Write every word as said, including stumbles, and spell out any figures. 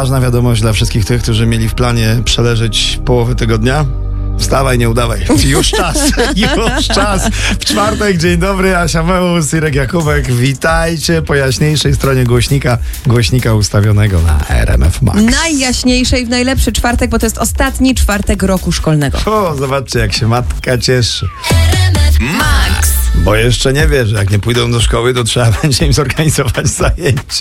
ważna wiadomość dla wszystkich tych, którzy mieli w planie przeleżeć połowę tygodnia. Wstawaj, nie udawaj. Już czas, już czas. W czwartek, dzień dobry, Asia Meus, Irek Jakubek. Witajcie po jaśniejszej stronie głośnika, głośnika ustawionego na R M F Max. Najjaśniejszej w najlepszy czwartek, bo to jest ostatni czwartek roku szkolnego. O, zobaczcie, jak się matka cieszy. Max. Bo jeszcze nie wie, że jak nie pójdą do szkoły, to trzeba będzie im zorganizować zajęcie.